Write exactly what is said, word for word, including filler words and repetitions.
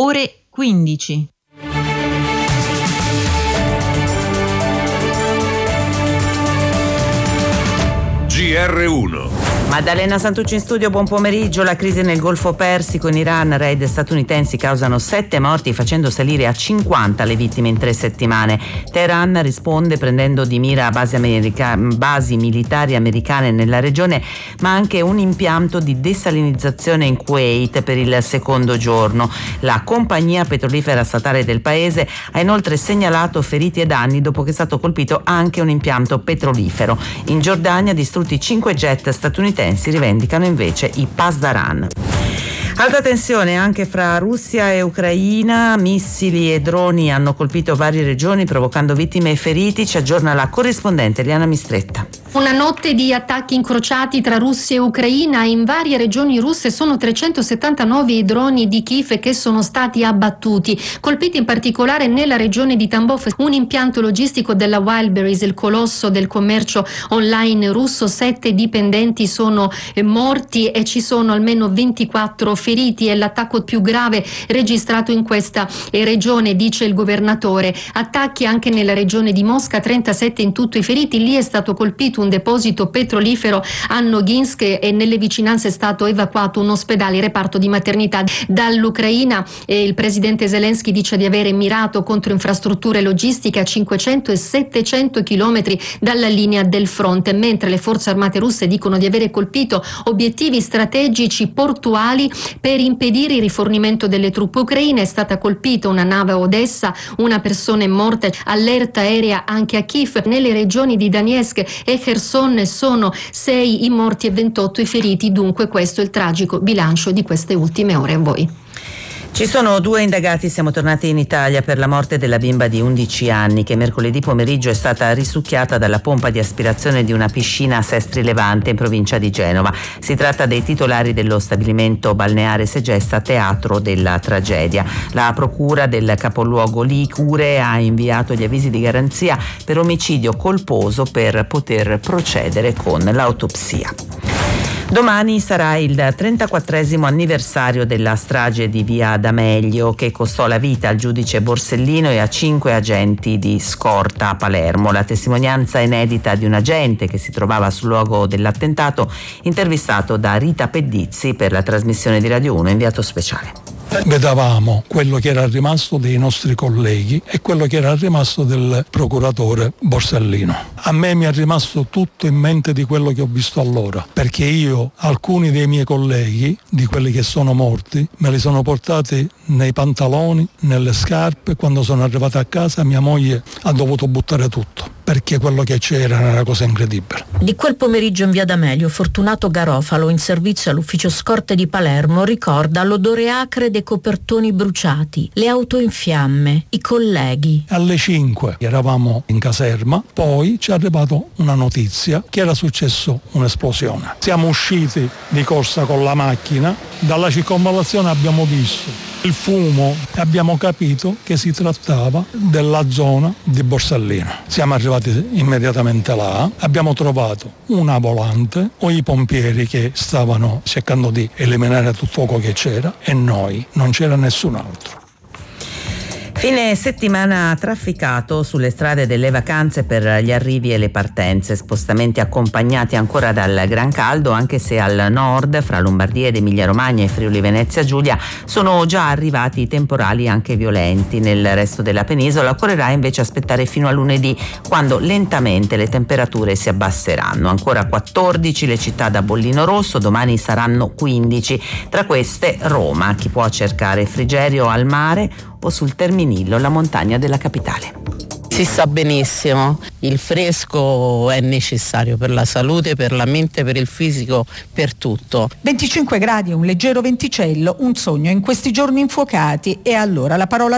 ore quindici. G R uno. Maddalena Santucci in studio, buon pomeriggio. La crisi nel Golfo Persico, in Iran, raid statunitensi causano sette morti facendo salire a cinquanta le vittime in tre settimane. Teheran risponde prendendo di mira basi, america- basi militari americane nella regione, ma anche un impianto di desalinizzazione in Kuwait per il secondo giorno. La compagnia petrolifera statale del paese ha inoltre segnalato feriti e danni dopo che è stato colpito anche un impianto petrolifero. In Giordania distrutti cinque jet statunitensi, rivendicano invece i Pasdaran. Alta tensione anche fra Russia e Ucraina, missili e droni hanno colpito varie regioni provocando vittime e feriti. Ci aggiorna la corrispondente Liana Mistretta. Una notte di attacchi incrociati tra Russia e Ucraina. In varie regioni russe sono trecentosettantanove i droni di Kiev che sono stati abbattuti, colpiti in particolare nella regione di Tambov, un impianto logistico della Wildberries, il colosso del commercio online russo. Sette dipendenti sono morti e ci sono almeno ventiquattro feriti. È l'attacco più grave registrato in questa regione, dice il governatore. Attacchi anche nella regione di Mosca, trentasette in tutto i feriti. Lì è stato colpito un deposito petrolifero a Noginsk e nelle vicinanze è stato evacuato un ospedale, reparto di maternità. Dall'Ucraina eh, il presidente Zelensky dice di avere mirato contro infrastrutture logistiche a cinquecento e settecento chilometri dalla linea del fronte, mentre le forze armate russe dicono di avere colpito obiettivi strategici portuali per impedire il rifornimento delle truppe ucraine. È stata colpita una nave a Odessa, una persona è morta, allerta aerea anche a Kiev. Nelle regioni di Donetsk e Kherson sono sei i morti e ventotto i feriti. Dunque questo è il tragico bilancio di queste ultime ore. A voi. Ci sono due indagati, siamo tornati in Italia, per la morte della bimba di undici anni che mercoledì pomeriggio è stata risucchiata dalla pompa di aspirazione di una piscina a Sestri Levante in provincia di Genova. Si tratta dei titolari dello stabilimento balneare Segesta, teatro della tragedia. La procura del capoluogo ligure ha inviato gli avvisi di garanzia per omicidio colposo per poter procedere con l'autopsia. Domani sarà il trentaquattresimo anniversario della strage di via D'Amelio che costò la vita al giudice Borsellino e a cinque agenti di scorta a Palermo. La testimonianza inedita di un agente che si trovava sul luogo dell'attentato, intervistato da Rita Pedizzi per la trasmissione di Radio uno, inviato speciale. Vedavamo quello che era rimasto dei nostri colleghi e quello che era rimasto del procuratore Borsellino. A me mi è rimasto tutto in mente di quello che ho visto allora, perché io alcuni dei miei colleghi, di quelli che sono morti, me li sono portati nei pantaloni, nelle scarpe. Quando sono arrivato a casa mia moglie ha dovuto buttare tutto, perché quello che c'era era una cosa incredibile. Di quel pomeriggio in via D'Amelio, Fortunato Garofalo, in servizio all'ufficio scorte di Palermo, ricorda l'odore acre dei copertoni bruciati, le auto in fiamme, i colleghi. Alle cinque eravamo in caserma, poi ci è arrivato una notizia che era successo un'esplosione. Siamo usciti di corsa con la macchina, dalla circonvallazione abbiamo visto il fumo e abbiamo capito che si trattava della zona di Borsellino. Siamo arrivati immediatamente là, abbiamo trovato una volante o i pompieri che stavano cercando di eliminare tutto il fuoco che c'era e noi, non c'era nessun altro. Fine settimana trafficato sulle strade delle vacanze per gli arrivi e le partenze, spostamenti accompagnati ancora dal gran caldo, anche se al nord, fra Lombardia ed Emilia Romagna e Friuli Venezia Giulia, sono già arrivati temporali anche violenti. Nel resto della penisola occorrerà invece aspettare fino a lunedì, quando lentamente le temperature si abbasseranno. Ancora quattordici le città da bollino rosso, domani saranno quindici, tra queste Roma. Chi può cercare Frigerio al mare o sul Terminillo, la montagna della capitale. Si sa benissimo, il fresco è necessario per la salute, per la mente, per il fisico, per tutto. venticinque gradi, un leggero venticello, un sogno in questi giorni infuocati, e allora la parola